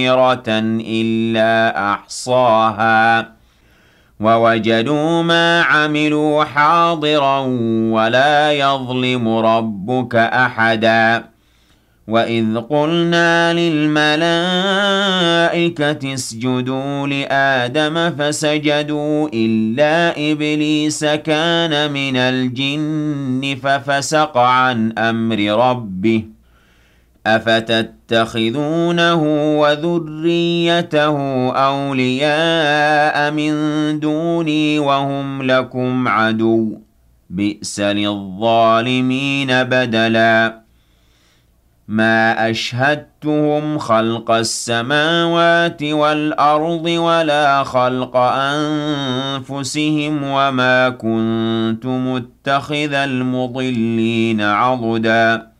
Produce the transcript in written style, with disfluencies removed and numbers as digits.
إلا أحصاها ووجدوا ما عملوا حاضرا ولا يظلم ربك أحدا وإذ قلنا للملائكة اسجدوا لآدم فسجدوا إلا إبليس كان من الجن ففسق عن أمر ربه أفتتخذونه وذريته أولياء من دوني وهم لكم عدو بئس للظالمين بدلا ما أشهدتهم خلق السماوات والأرض ولا خلق أنفسهم وما كنت متخذ المضلين عضداً